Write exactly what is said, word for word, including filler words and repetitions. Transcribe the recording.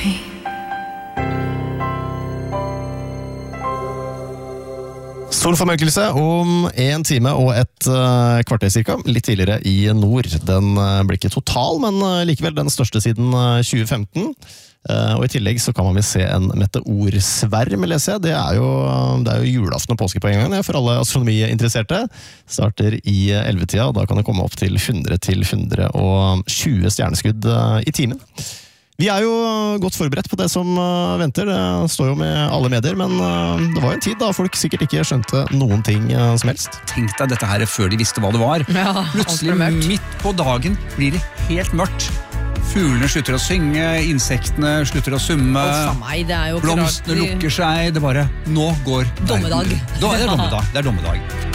Solformørkelse om en time og et uh, kvarter cirka, litt tidligere i nord. Den uh, blir ikke total, men uh, likevel den største siden uh, tjue femten. Uh, og i tillegg så kan man vel se en meteorsverm, leser jeg. Det er jo, det er jo julaften og påske på en gang for alle astronomiinteresserte. Starter i ellevetida, og da kan det komme opp til hundre til hundre og tjue stjerneskudd uh, i timen. Vi er jo godt forberedt på det som venter, det står jo med alle medier, men det var jo en tid da folk sikkert ikke skjønte noen ting som helst. Tenk deg dette her før de visste hva det var. Ja, plutselig midt på dagen blir det helt mørkt. Fuglene slutter å synge, insektene slutter å summe, meg, det er jo blomstene lukker seg, det bare, nå går dommedag. Da er det dommedag, det er dommedag.